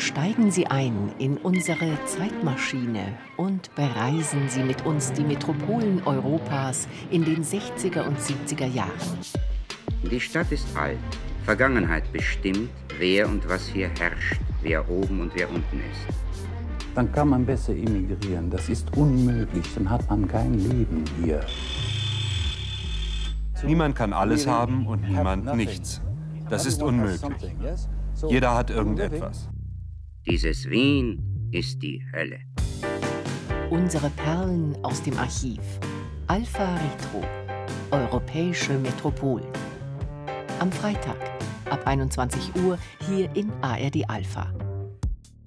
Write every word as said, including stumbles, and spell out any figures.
Steigen Sie ein in unsere Zeitmaschine und bereisen Sie mit uns die Metropolen Europas in den sechziger und siebziger Jahren. Die Stadt ist alt. Vergangenheit bestimmt, wer und was hier herrscht, wer oben und wer unten ist. Dann kann man besser emigrieren. Das ist unmöglich, dann hat man kein Leben hier. Niemand kann alles haben und niemand nichts. Das ist unmöglich. Jeder hat irgendetwas. Dieses Wien ist die Hölle. Unsere Perlen aus dem Archiv. Alpha Retro. Europäische Metropolen. Am Freitag ab einundzwanzig Uhr hier in A R D Alpha.